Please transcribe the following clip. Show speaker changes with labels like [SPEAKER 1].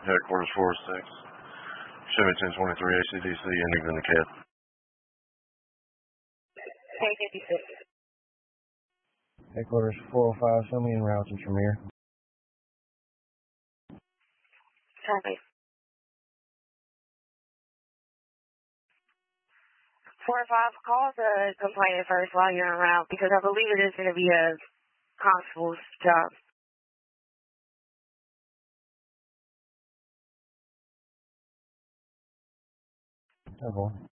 [SPEAKER 1] Headquarters 406. Chevy 1023 ACDC ending in the cat.
[SPEAKER 2] K56.
[SPEAKER 3] Headquarters 405, show me en route to Tremere.
[SPEAKER 2] Copy. 405, call the complainant first while you're en route because I believe it is going to be a constable's job.
[SPEAKER 3] Okay.